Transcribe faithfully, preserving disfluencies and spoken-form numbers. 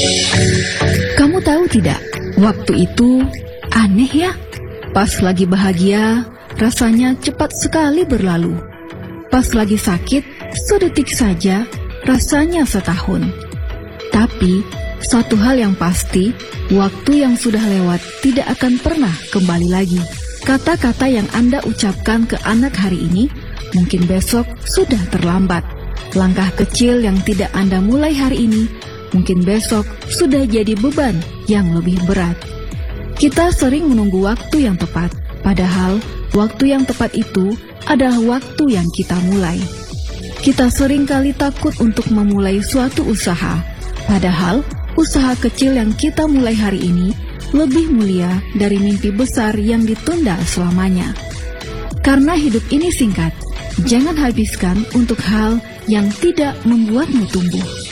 Kamu tahu tidak, waktu itu aneh ya. Pas lagi bahagia, rasanya cepat sekali berlalu. Pas lagi sakit, sedetik saja, rasanya setahun. Tapi, satu hal yang pasti, waktu yang sudah lewat tidak akan pernah kembali lagi. Kata-kata yang Anda ucapkan ke anak hari ini, mungkin besok sudah terlambat. Langkah kecil yang tidak Anda mulai hari ini, mungkin besok sudah jadi beban yang lebih berat. Kita sering menunggu waktu yang tepat, padahal waktu yang tepat itu adalah waktu yang kita mulai. Kita sering kali takut untuk memulai suatu usaha, padahal usaha kecil yang kita mulai hari ini lebih mulia dari mimpi besar yang ditunda selamanya. Karena hidup ini singkat, jangan habiskan untuk hal yang tidak membuatmu tumbuh.